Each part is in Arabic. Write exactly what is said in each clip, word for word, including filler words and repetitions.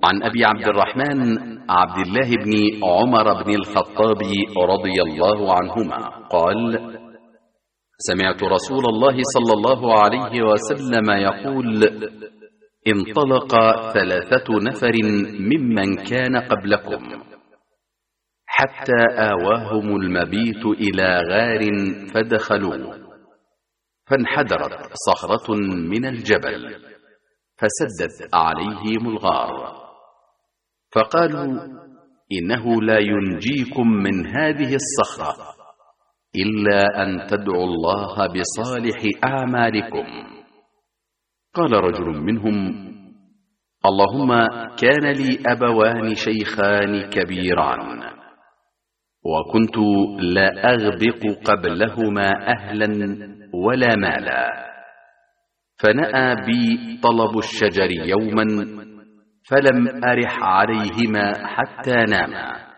عن أبي عبد الرحمن عبد الله بن عمر بن الخطاب رضي الله عنهما قال: سمعت رسول الله صلى الله عليه وسلم يقول: انطلق ثلاثة نفر ممن كان قبلكم حتى آواهم المبيت إلى غار فدخلوه، فانحدرت صخرة من الجبل فسدت عليهم الغار، فقالوا: إنه لا ينجيكم من هذه الصخرة إلا أن تدعوا الله بصالح أعمالكم. قال رجل منهم: اللهم كان لي أبوان شيخان كبيران، وكنت لا أغبق قبلهما أهلا ولا مالا، فنأى بي طلب الشجر يوما فلم أرح عليهما حتى ناما.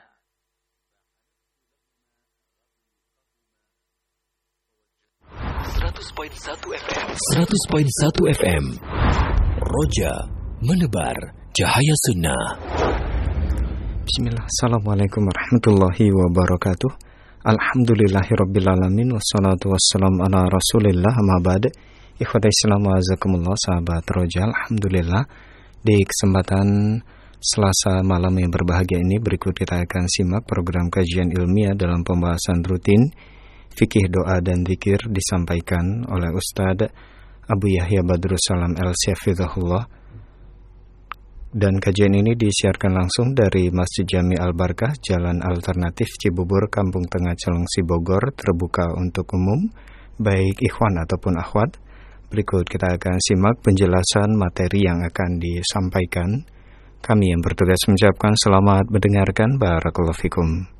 seratus koma satu F M Roja menebar cahaya sunnah. Bismillah. Assalamualaikum warahmatullahi wabarakatuh. Alhamdulillahirrabbilalamin. Wassalatu wassalamu ala rasulillah. Amma ba'd. Ikhwatai Islam wa azakumullah, sahabat Roja. Alhamdulillah, di kesempatan Selasa malam yang berbahagia ini, berikut kita akan simak program kajian ilmiah dalam pembahasan rutin Fikih, Doa, dan Zikir disampaikan oleh Ustadz Abu Yahya Badrussalam El-Sy Hafizahullah. Dan kajian ini disiarkan langsung dari Masjid Jami Al-Barkah, Jalan Alternatif Cibubur, Kampung Tengah, Cilengsi, Bogor, terbuka untuk umum, baik ikhwan ataupun akhwat. Berikut kita akan simak penjelasan materi yang akan disampaikan. Kami yang bertugas mengucapkan selamat mendengarkan. Barakallahu fikum.